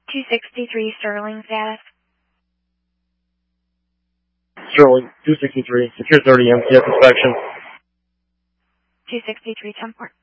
263 Sterling status. Sterling, 263, secure 30, MTF inspection. 263 10-4.